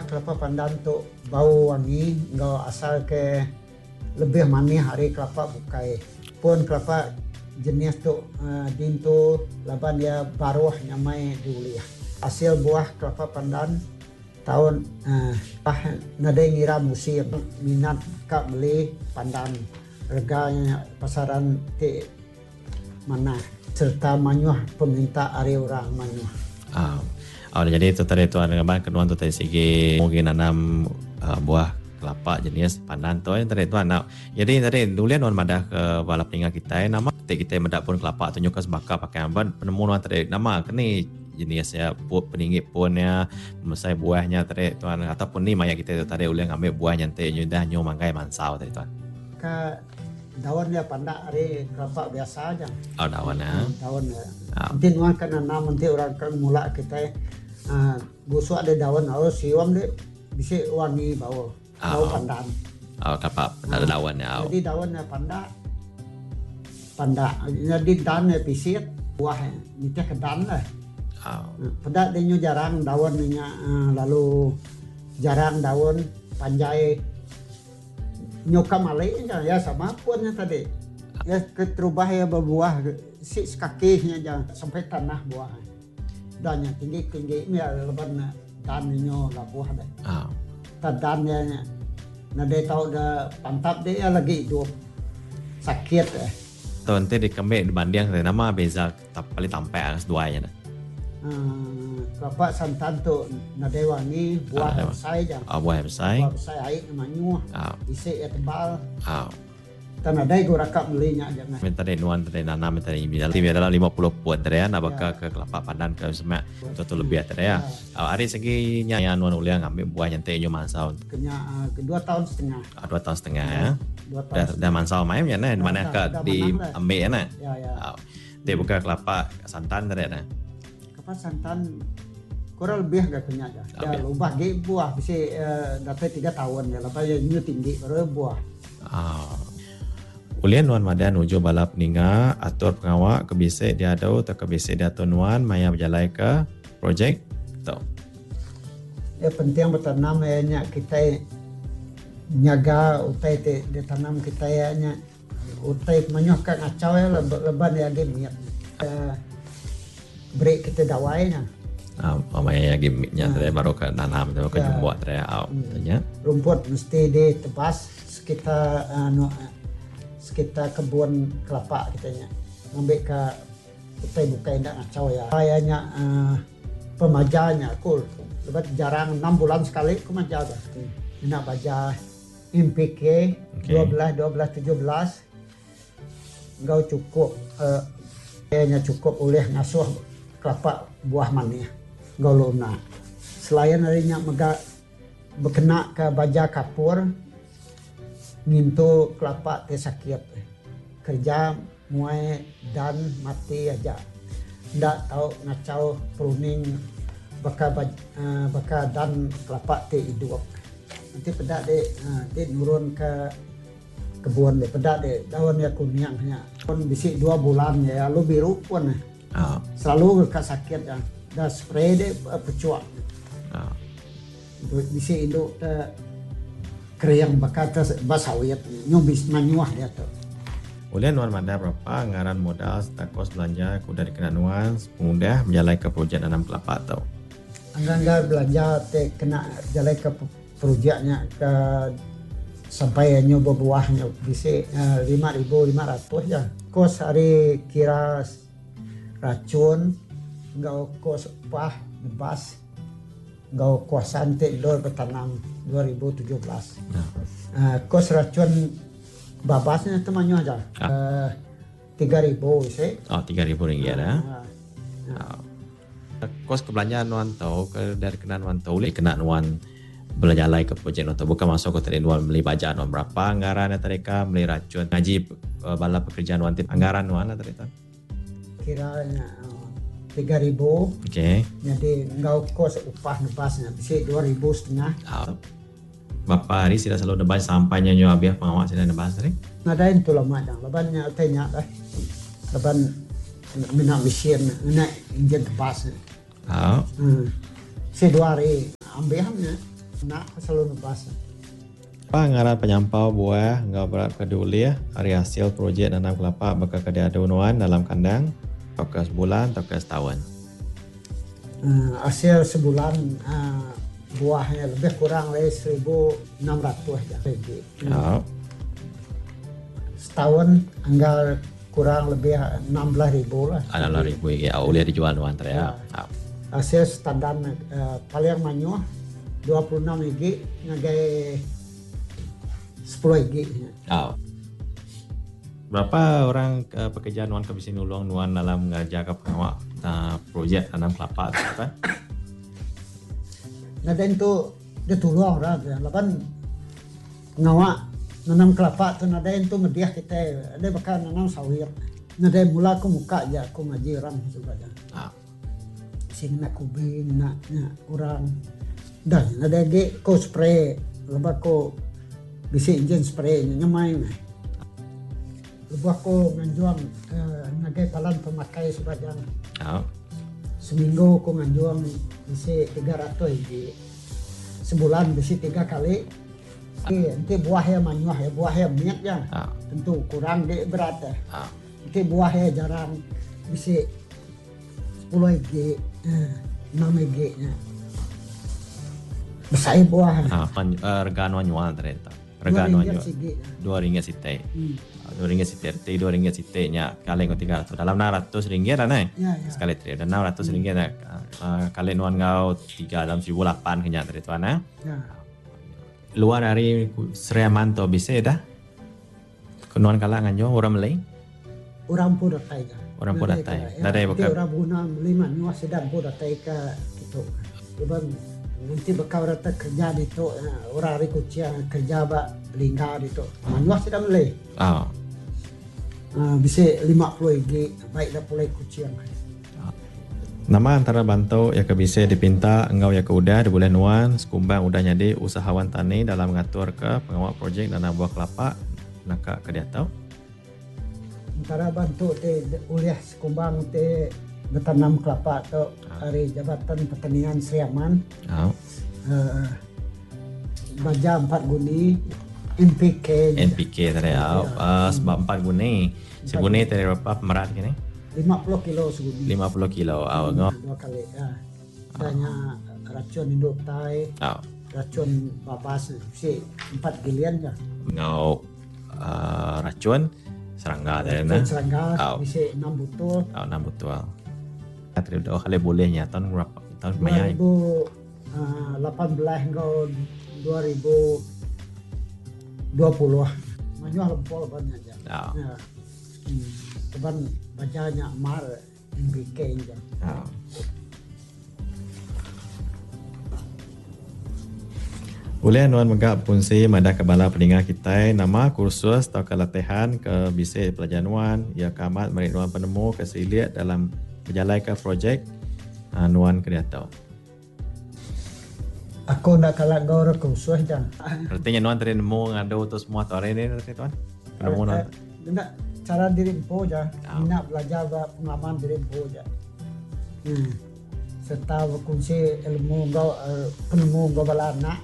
kelapa pandan tu bau wangi, ngau asal ke lebih manis hari kelapa bukai. Pun kelapa jenis tu din tu laban dia baruh nyamai dulu ya. Hasil buah kelapa pandan tahun nadai ngira musim minat kak beli pandan reganya pasaran ti mana serta manyuh peminta ari orang manyuh. Jadi itu tadi tuan dengan kedua tu tadi segi mungkin nanam buah kelapa jenis pandan tu yang tadi tuan. Jadi tadi dulu tuan madah ke balap tinggal kita nama kita medak pun kelapa tu nyuka sebaka pakai amban penemuan tadi nama kini jenisnya peninggi punnya mesai buahnya tadi tuan ataupun ni maya kita tadi ulang ambil buahnya tadi nyudah nyu manggai mansau tadi tuan. Ke daunnya pandak hari kelapa biasa aja. Daunnya. Daunnya. Nanti nuan kan nanam nanti orang kan mula kita busuk ada daun siwam deh bisa wangi bau pandan. Kelapa ada daunnya. Jadi daunnya pandak. Jadi dannya pisit buahnya nitih ke dan lah. Pada dia jarang daunnya lalu jarang daun panjai nyoka malai ya sama puannya tadi ya keterubah ya berbuah si kakinya jangan sampai tanah buah dannya tinggi ya leban dannya lah buah deh dannya nah dia tahu dah pantap dia lagi hidup sakit tuh nanti dikembali dibanding dari nama beza paling tampai seduanya kelapa santan tu nadai wangi buah besai jang. Buah besai. Buah besai air manyuh. Isi ya tebal. Tan nadai gua rakap belinya jangan. Minta deh nuan tadi nanam tadi dalam 50 pot tadi ya nabaka ke kelapa pandan ke semak tu lebih tadi ya. Hari segi nya nuan uliang ambil buahnya teh nyu mansau. Kenya 2 tahun setengah. 2 tahun setengah ya. Dah mansau main ya mana ke di ambil ya nah. Ya. Dia buka kelapa santan tadi ya. Santan kurang lebih agak kenyang ya lubah ge buah bisa dapat 3 tahun ya lepas nyu tinggi baru buah. Ulian nuan madan ujo balap ninga atur pengawak kebise dia adau tak kebise dia tu nuan maya berjalai ke projek tu. Ya penting bertanam nya kita nyaga utai dia tanam kita nya utai manyuh kan acau ya leban ya ge miat. Break kita dawainya. Maya gimmicknya tadi baru ke nanam baru ke jumbuat tadi tanya. Rumput mesti ditebas sekitar kebun kelapa kitanya. Ngambil ke utai bukai ndak ngacau ya. Kayaknya pemajanya cool. Lebat jarang 6 bulan sekali aku maja dah. Nak baca MPK 12 17 engkau cukup kayaknya cukup oleh ngasuh kelapa buah manis golona. Selain harinya mega berkena ke baja kapur ngintu kelapa teh sakit kerja muai dan mati aja ndak tahu ngacau pruning baka dan kelapa teh hidup nanti pedak dia nurun ke kebun deh pedak deh daunnya kuningnya pun bisik 2 bulan ya lu biru pun selalu sakit ya dah spray deh pecuak bisa induk keriang bakat basawit nyubis manyuah dia tuh. Ulian nuan mada berapa anggaran modal serta kos belanja kuda dikena nuan mudah menjalai ke projek nanam kelapa tau. Anggaran belanja teh kena jalai ke projeknya ke sampai nyoba buahnya bisa 5.500 ya. Kos hari kira racun enggak kos upah nebas enggak kos santai dor bertanam 2017. Kos racun babasnya temannya aja 3.000 sih. 3.000 ringgit ya. Kos kebelanjaan nuan tau ke dari kena nuan tau le kena nuan belanja lai ke projek nuan tau bukan masuk ke tadi nuan beli baja nuan berapa anggaran tadi ka beli racun ngaji bala pekerjaan nuan anggaran nuan tadi tu kiranya 3.000. Okey. Jadi enggak kos upah nebasnya bisa 2.500. Berapa hari sudah selalu nebas sampainya nyo abiah pengawak sudah nebas tadi? Ngadain tu lama dah. Lebannya tanya dah. Leban mina mesin, mina injen nebas. Si 2 hari ambilnya. nak selalu ngebas. Pangaran penyampau buah ngau berat peduli hari hasil projek nanam kelapa bakal kedaduan dalam kandang toke sebulan toke setahun. Hasil sebulan buahnya lebih kurang dari 1.600 ya. Setahun anggal kurang lebih 16.000 lah. 16.000 ya, boleh dijual nuan ya. Hasil standar paling manyuh 26 gig ngagai 10 gig. Berapa orang pekerja nuan bisa nulung nuan dalam mengajar pengawal projek tanam kelapa tu kan? Nah dan tu dia tolong orang lapan ngawak nanam kelapa tu nada itu ngediah kita ada bakal nanam sawit. Nada mula aku muka aja aku ngaji orang sebenarnya. Sing nak kubing nak orang dah nada ge ko spray lepas ko bisi engine spray nyamai lepas ko nganjuang nagai talan pemakai sebanyak seminggu ko nganjuang bisi 300 gig sebulan bisi 3 kali. Nanti buahnya manyuah ya, buahnya minyak ya. Tentu kurang di berat ya. Nanti buahnya jarang bisa 10 gig, 6 gig nya. Besar buah. Harga nuan ternyata. Harga nuan RM2 sitai. RM2 sitai, RM2 sitai nya kali 300. Dalam RM600 lah nih. Sekali tri. Dan RM600 nak kali nuan ngau 3 dalam 1.800 kenyak dari tuan nah. Luar dari Seriaman tu bisa dah. Kenuan kalangan jo orang Malay. Orang pun datai dah. Orang pun datai. Dari bukan. Orang guna lima nuah sedang pun datai ke gitu. Lepas nanti bakal rata kerja di tu orang hari kucing kerja bak lingkar di tu. Nuah sedang Malay. Bisa 50 gig baik dah pulai kucing. Nama antara bantau yang bisa dipinta engkau yang udah di bulan nuan sekumbang udah jadi usahawan tani dalam mengatur ke pengawal projek nanam buah kelapa nak ke dia tahu. Antara bantu te uliah sekumbang te bertanam kelapa atau dari Jabatan Pertanian Seriaman. Baja 4 guni NPK tadi sebab 4 guni. Seguni tadi berapa pemerat gini? 50 kilo seguni. 50 kilo. 2 kali ya. Adanya racun induk tai. Racun babas si 4 gilian ya. Ngau racun serangga tadi nah. Serangga bisa 6 botol. 6 botol. Dua kali bolehnya tahun berapa? Tahun banyak. 2018 ngau 2020. Manyuh lempol banyak ya. Ya. Teban bacanya mar NPK je. Boleh nuan megak fungsi madah kebala pendengar kita nama kursus atau kelatihan ke bisik pelajaran nuan ia kamat merik nuan penemu kesiliat dalam berjalan ke projek nuan kereta. Aku nak kalah gaur kursus je. Artinya nuan tadi nemu ngadu tu semua tu hari ni tuan. Penemu nuan. Cara diri empu je, nak belajar pengalaman diri empu je. Serta berkongsi ilmu kau penemu kau bala anak.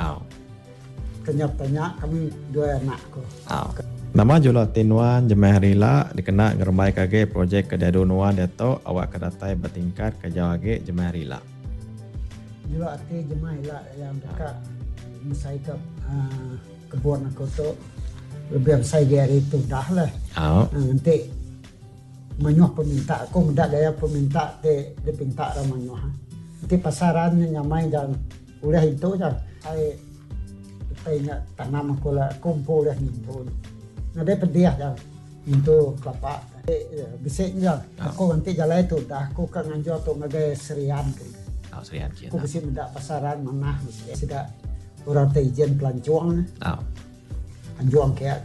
Tanya kami 2 anak ko. Nama jula tinuan jemaah rila dikena ngermai kage projek kedadu nuan dato awak kedatai bertingkat ke jawage jemaah rila. Jula ati jemaah rila yang dekat misai ke kebun aku tu. Lebih saya dari itu dah lah. Nanti manyuh peminta aku mudah gaya peminta dia pinta orang manyuh. Nanti pasarannya nyamai dan ulah itu je. Saya tanya tanam aku lah kumpul dah nimpun. Nanti pedih je. Itu kelapa. Bisiknya aku nanti jalan itu dah aku kan nganjur tu ngagai serian ke. Serian je. Aku bisa mudah pasaran mana mesti sudah orang terizin pelancuang. Anjuang kayak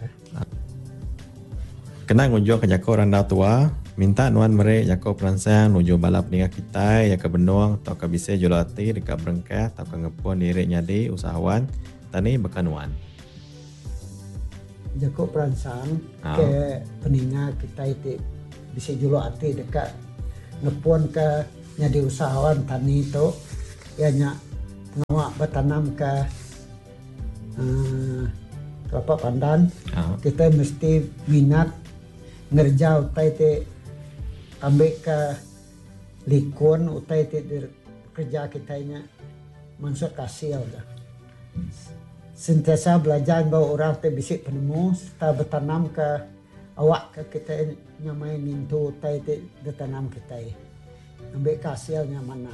kena ngunjung ke jako randa tua minta nuan merek jako peransang nuju balap dengan kita ya ke benung atau ke bisa julati dekat berengkah atau ke ngepun diri nyadi usahawan tani bekanuan jako peransang ke peninga kita itu bisa julati dekat ngepun ke nyadi usahawan tani itu ya nya ngawak bertanam ke kelapa pandan, kita mesti minat ngerja utai te ambil ke likun utai te kerja kitanya maksud hasil dah. Sentiasa belajar bahawa orang te bisik penemu serta bertanam ke awak ke kita nyamai mintu utai te bertanam kita ambil ke hasilnya mana.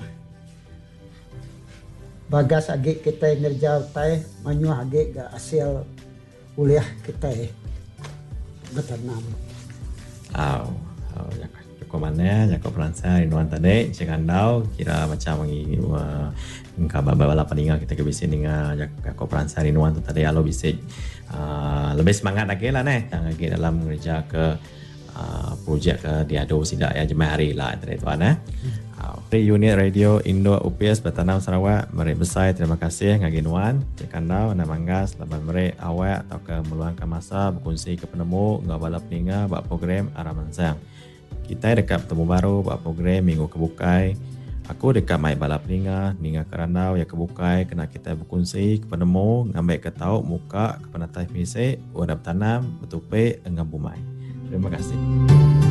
Bagas agik kita ngerja utai manyuh agik ke hasil kuliah kita bertanam. Cukup mana, cukup pelansa inuan tadi, jangan tahu kira macam ini engkau bawa peninga kita kebisin dengan cukup pelansa inuan tu tadi alo bisa lebih semangat lagi lah lagi dalam kerja ke projek ke diado sidak ya jemaah hari lah tadi tuan Unit Radio Indo UPS Bertanam Sarawak meri besar terima kasih ngagi nuan jangan tahu nak manggas lepas meri awak atau ke meluangkan masa berkongsi ke penemu ngau balap peninga buat program Araman Sang. Kita dekat bertemu baru buat program Minggu Kebukai. Aku dekat mai balap ninga kerandau ya kebukai kena kita berkongsi ke penemu ngambil ke tahu muka ke penatai fisik wadap tanam betupe dengan bumai. Terima kasih.